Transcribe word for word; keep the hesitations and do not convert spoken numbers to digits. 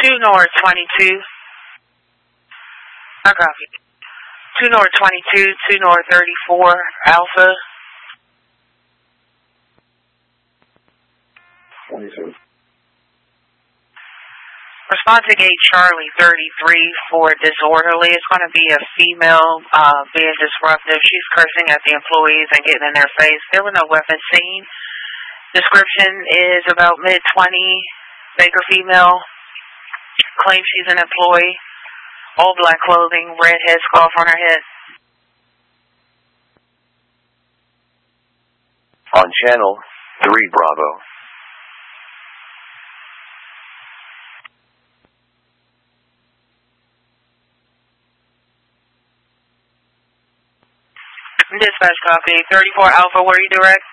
two North twenty-two. I copy. two North twenty-two, two North thirty-four, Alpha. twenty-two. Respond to gate Charlie thirty-three for disorderly. It's going to be a female uh, being disruptive. She's cursing at the employees and getting in their face. There were no weapons seen. Description is about mid twenty, Baker female. Claims she's an employee. All black clothing, red headscarf on her head. On channel three Bravo. Dispatch copy. thirty-four Alpha, where are you direct?